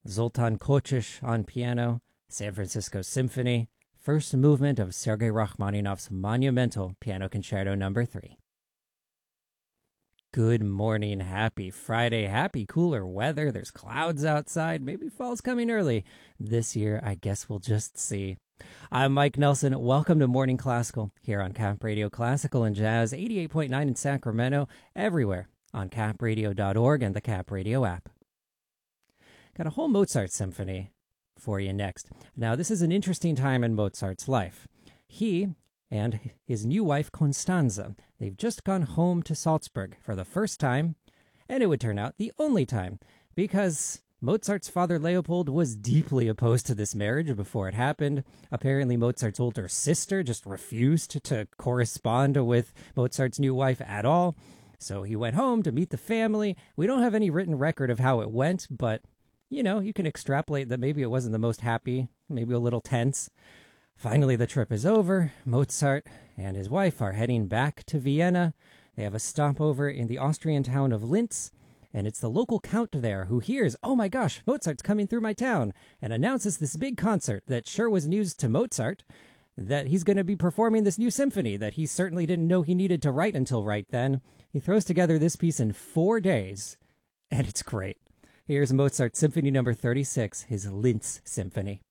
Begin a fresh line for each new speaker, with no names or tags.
Zoltan Kochish on piano, San Francisco Symphony, first movement of Sergei Rachmaninoff's monumental Piano Concerto No. 3. Good morning, happy Friday, happy cooler weather. There's clouds outside, maybe fall's coming early. This year, I guess we'll just see. I'm Mike Nelson. Welcome to Morning Classical here on Cap Radio Classical and Jazz 88.9 in Sacramento, everywhere on capradio.org and the Cap Radio app. Got a whole Mozart symphony for you next. Now, this is an interesting time in Mozart's life. He and his new wife, Constanze, they've just gone home to Salzburg for the first time, and it would turn out the only time, because Mozart's father, Leopold, was deeply opposed to this marriage before it happened. Apparently, Mozart's older sister just refused to correspond with Mozart's new wife at all, so he went home to meet the family. We don't have any written record of how it went, but you know, you can extrapolate that maybe it wasn't the most happy, maybe a little tense. Finally, the trip is over. Mozart and his wife are heading back to Vienna. They have a stopover in the Austrian town of Linz, and it's the local count there who hears, oh my gosh, Mozart's coming through my town, and announces this big concert that sure was news to Mozart, that he's going to be performing this new symphony that he certainly didn't know he needed to write until right then. He throws together this piece in 4 days, and it's great. Here's Mozart Symphony No. 36, his Linz Symphony.